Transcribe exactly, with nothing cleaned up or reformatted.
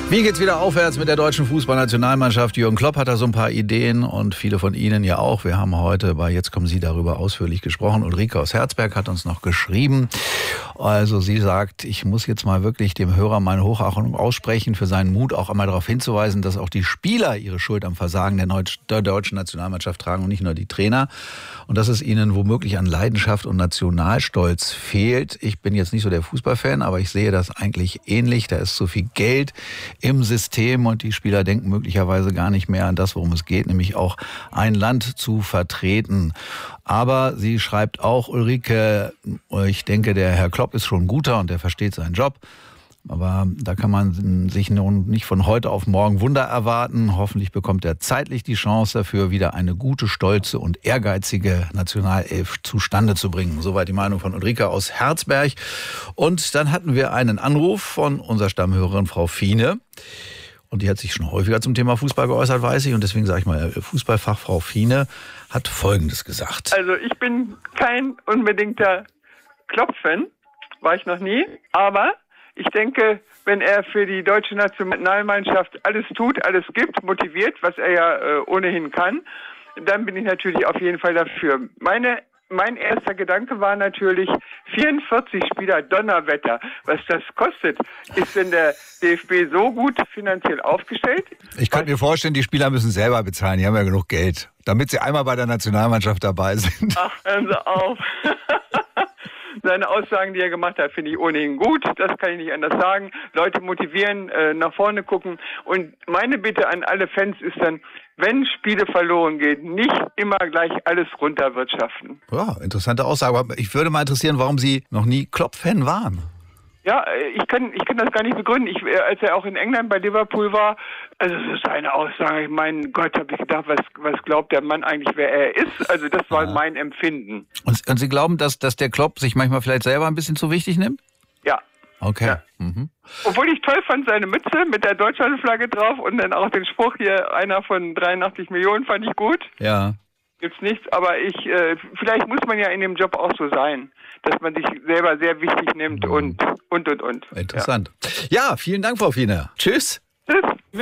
Wie geht's wieder aufwärts mit der deutschen Fußballnationalmannschaft? Jürgen Klopp hat da so ein paar Ideen und viele von Ihnen ja auch. Wir haben heute bei Jetzt kommen Sie darüber ausführlich gesprochen. Ulrike aus Herzberg hat uns noch geschrieben. Also sie sagt, ich muss jetzt mal wirklich dem Hörer meine Hochachtung aussprechen für seinen Mut, auch einmal darauf hinzuweisen, dass auch die Spieler ihre Schuld am Versagen der, Neut- der deutschen Nationalmannschaft tragen und nicht nur die Trainer. Und dass es ihnen womöglich an Leidenschaft und Nationalstolz fehlt. Ich bin jetzt nicht so der Fußballfan, aber ich sehe das eigentlich ähnlich. Da ist zu viel Geld im System und die Spieler denken möglicherweise gar nicht mehr an das, worum es geht, nämlich auch ein Land zu vertreten. Aber sie schreibt auch, Ulrike, ich denke, der Herr Klopp ist schon ein guter und der versteht seinen Job. Aber da kann man sich nun nicht von heute auf morgen Wunder erwarten. Hoffentlich bekommt er zeitlich die Chance dafür, wieder eine gute, stolze und ehrgeizige Nationalelf zustande zu bringen. Soweit die Meinung von Ulrike aus Herzberg. Und dann hatten wir einen Anruf von unserer Stammhörerin Frau Fiene. Und die hat sich schon häufiger zum Thema Fußball geäußert, weiß ich. Und deswegen sage ich mal, Fußballfachfrau Fiene hat Folgendes gesagt. Also ich bin kein unbedingter Klopp-Fan, war ich noch nie, aber ich denke, wenn er für die deutsche Nationalmannschaft alles tut, alles gibt, motiviert, was er ja äh, ohnehin kann, dann bin ich natürlich auf jeden Fall dafür. Meine, mein erster Gedanke war natürlich, vierundvierzig Spieler, Donnerwetter, was das kostet. Ist denn der D F B so gut finanziell aufgestellt? Ich könnte mir vorstellen, die Spieler müssen selber bezahlen, die haben ja genug Geld, damit sie einmal bei der Nationalmannschaft dabei sind. Ach, hören Sie auf. Seine Aussagen, die er gemacht hat, finde ich ohnehin gut. Das kann ich nicht anders sagen. Leute motivieren, äh, nach vorne gucken. Und meine Bitte an alle Fans ist dann, wenn Spiele verloren gehen, nicht immer gleich alles runterwirtschaften. Ja, interessante Aussage. Aber ich würde mal interessieren, warum Sie noch nie Klopp-Fan waren. Ja, ich kann, ich kann das gar nicht begründen. Ich, als er auch in England bei Liverpool war, also das ist eine Aussage, ich mein Gott, habe ich gedacht, was, was glaubt der Mann eigentlich, wer er ist? Also das war ja mein Empfinden. Und, und Sie glauben, dass, dass der Klopp sich manchmal vielleicht selber ein bisschen zu wichtig nimmt? Ja. Okay. Ja. Mhm. Obwohl ich toll fand, seine Mütze mit der Deutschlandflagge drauf und dann auch den Spruch hier, einer von dreiundachtzig Millionen, fand ich gut. Ja. Gibt's nichts, aber ich, äh, vielleicht muss man ja in dem Job auch so sein, dass man sich selber sehr wichtig nimmt und, und, und, und. Interessant. Ja, ja, vielen Dank, Frau Fiene. Tschüss. Tschüss.